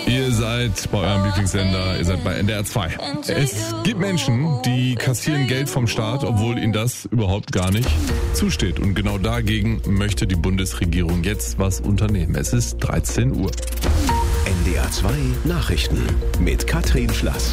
Ihr seid bei eurem Lieblingssender, ihr seid bei NDR 2. Es gibt Menschen, die kassieren Geld vom Staat, obwohl ihnen das überhaupt gar nicht zusteht. Und genau dagegen möchte die Bundesregierung jetzt was unternehmen. Es ist 13 Uhr. NDR 2 Nachrichten mit Katrin Schlass.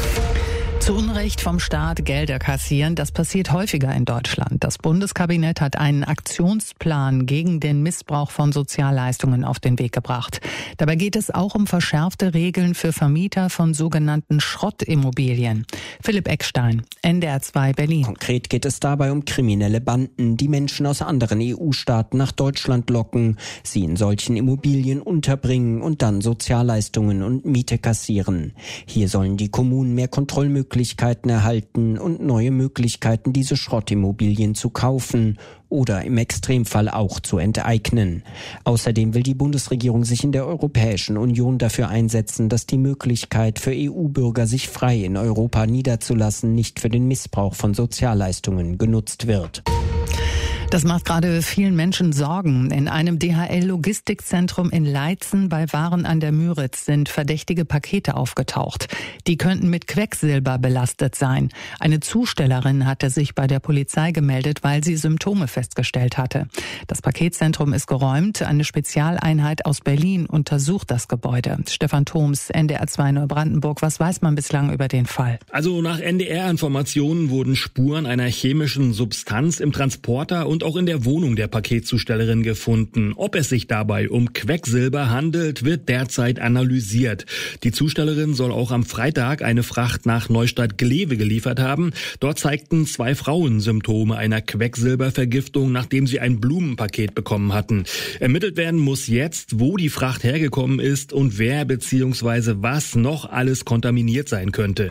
Zu Unrecht vom Staat Gelder kassieren, das passiert häufiger in Deutschland. Das Bundeskabinett hat einen Aktionsplan gegen den Missbrauch von Sozialleistungen auf den Weg gebracht. Dabei geht es auch um verschärfte Regeln für Vermieter von sogenannten Schrottimmobilien. Philipp Eckstein, NDR 2 Berlin. Konkret geht es dabei um kriminelle Banden, die Menschen aus anderen EU-Staaten nach Deutschland locken, sie in solchen Immobilien unterbringen und dann Sozialleistungen und Miete kassieren. Hier sollen die Kommunen mehr Kontrollmöglichkeiten erhalten und neue Möglichkeiten, diese Schrottimmobilien zu kaufen oder im Extremfall auch zu enteignen. Außerdem will die Bundesregierung sich in der Europäischen Union dafür einsetzen, dass die Möglichkeit für EU-Bürger, sich frei in Europa niederzulassen, nicht für den Missbrauch von Sozialleistungen genutzt wird. Das macht gerade vielen Menschen Sorgen. In einem DHL-Logistikzentrum in Leitzen bei Waren an der Müritz sind verdächtige Pakete aufgetaucht. Die könnten mit Quecksilber belastet sein. Eine Zustellerin hatte sich bei der Polizei gemeldet, weil sie Symptome festgestellt hatte. Das Paketzentrum ist geräumt. Eine Spezialeinheit aus Berlin untersucht das Gebäude. Stefan Thoms, NDR 2 Neubrandenburg. Was weiß man bislang über den Fall? Also nach NDR-Informationen wurden Spuren einer chemischen Substanz im Transporter und auch in der Wohnung der Paketzustellerin gefunden. Ob es sich dabei um Quecksilber handelt, wird derzeit analysiert. Die Zustellerin soll auch am Freitag eine Fracht nach Neustadt-Glewe geliefert haben. Dort zeigten 2 Frauen Symptome einer Quecksilbervergiftung, nachdem sie ein Blumenpaket bekommen hatten. Ermittelt werden muss jetzt, wo die Fracht hergekommen ist und wer bzw. was noch alles kontaminiert sein könnte.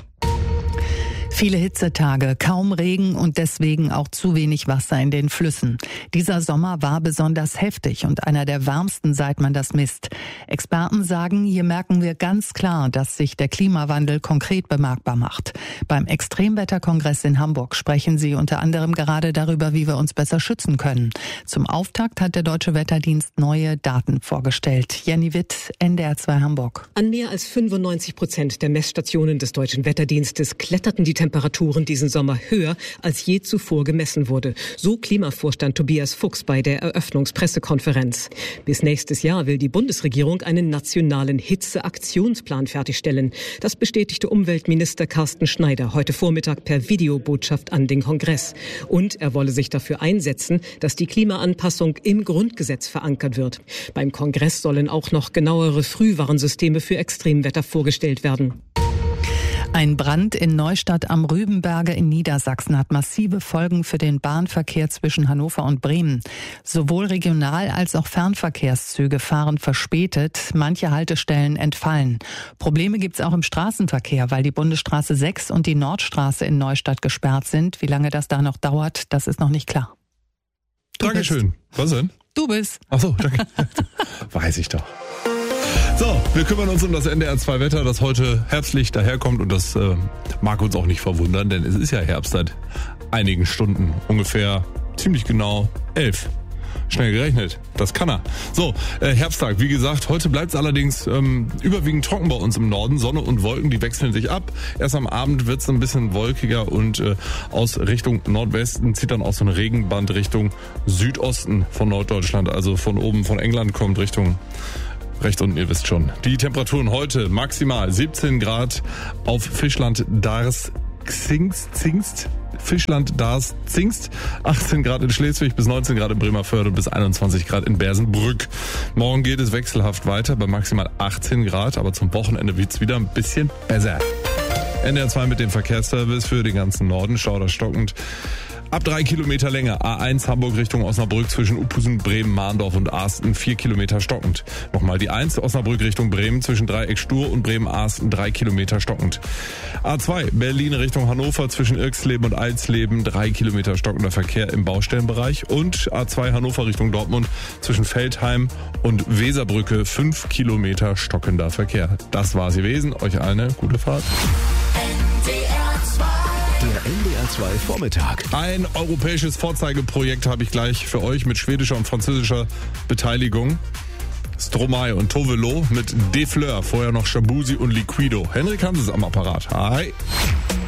Viele Hitzetage, kaum Regen und deswegen auch zu wenig Wasser in den Flüssen. Dieser Sommer war besonders heftig und einer der wärmsten, seit man das misst. Experten sagen, hier merken wir ganz klar, dass sich der Klimawandel konkret bemerkbar macht. Beim Extremwetterkongress in Hamburg sprechen sie unter anderem gerade darüber, wie wir uns besser schützen können. Zum Auftakt hat der Deutsche Wetterdienst neue Daten vorgestellt. Jenny Witt, NDR 2 Hamburg. An mehr als 95% der Messstationen des Deutschen Wetterdienstes kletterten die Temperaturen diesen Sommer höher, als je zuvor gemessen wurde. So Klimavorstand Tobias Fuchs bei der Eröffnungspressekonferenz. Bis nächstes Jahr will die Bundesregierung einen nationalen Hitzeaktionsplan fertigstellen. Das bestätigte Umweltminister Carsten Schneider heute Vormittag per Videobotschaft an den Kongress. Und er wolle sich dafür einsetzen, dass die Klimaanpassung im Grundgesetz verankert wird. Beim Kongress sollen auch noch genauere Frühwarnsysteme für Extremwetter vorgestellt werden. Ein Brand in Neustadt am Rübenberge in Niedersachsen hat massive Folgen für den Bahnverkehr zwischen Hannover und Bremen. Sowohl Regional- als auch Fernverkehrszüge fahren verspätet, manche Haltestellen entfallen. Probleme gibt's auch im Straßenverkehr, weil die Bundesstraße 6 und die Nordstraße in Neustadt gesperrt sind. Wie lange das da noch dauert, das ist noch nicht klar. Dankeschön. Was denn? Du bist. Ach so, danke. Weiß ich doch. So, wir kümmern uns um das NDR 2 Wetter, das heute herbstlich daherkommt und das mag uns auch nicht verwundern, denn es ist ja Herbst seit einigen Stunden, ungefähr ziemlich genau 11. Schnell gerechnet, das kann er. So, Herbsttag, wie gesagt, heute bleibt es allerdings überwiegend trocken bei uns im Norden. Sonne und Wolken, die wechseln sich ab. Erst am Abend wird es ein bisschen wolkiger und aus Richtung Nordwesten zieht dann auch so eine Regenband Richtung Südosten von Norddeutschland, also von oben von England kommt Richtung rechts unten, ihr wisst schon. Die Temperaturen heute maximal 17 Grad auf Fischland Zingst, 18 Grad in Schleswig bis 19 Grad in Bremerförde bis 21 Grad in Bersenbrück. Morgen geht es wechselhaft weiter bei maximal 18 Grad, aber zum Wochenende wird's wieder ein bisschen besser. NDR 2 mit dem Verkehrsservice für den ganzen Norden, stauderstockend. Ab 3 Kilometer Länge, A1 Hamburg Richtung Osnabrück zwischen Uphusen, Bremen, Mahndorf und Aasten 4 Kilometer stockend. Nochmal die 1 Osnabrück Richtung Bremen zwischen Dreieck Stur und Bremen-Aasten 3 Kilometer stockend. A2 Berlin Richtung Hannover zwischen Irxleben und Alsleben 3 Kilometer stockender Verkehr im Baustellenbereich. Und A2 Hannover Richtung Dortmund zwischen Feldheim und Weserbrücke 5 Kilometer stockender Verkehr. Das war's gewesen. Euch allen eine gute Fahrt. Der NDR 2 Vormittag. Ein europäisches Vorzeigeprojekt habe ich gleich für euch mit schwedischer und französischer Beteiligung. Stromae und Tove Lo mit De Fleur, vorher noch Shabuzi und Liquido. Henrik Hanses am Apparat. Hi.